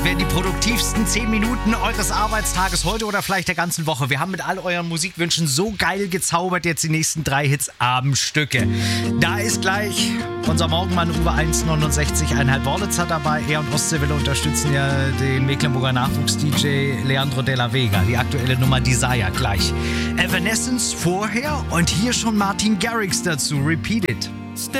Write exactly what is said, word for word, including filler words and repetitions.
Das wären die produktivsten zehn Minuten eures Arbeitstages heute oder vielleicht der ganzen Woche. Wir haben mit all euren Musikwünschen so geil gezaubert, jetzt die nächsten drei Hits am Stücke. Da ist gleich unser Morgenmann Uwe eins neunundsechzig Komma fünf Wörlitzer dabei. Er und Ostseewelle unterstützen ja den Mecklenburger Nachwuchs-D J Leandro Della Vega. Die aktuelle Nummer Desire gleich. Evanescence vorher und hier schon Martin Garrix dazu. Repeat It.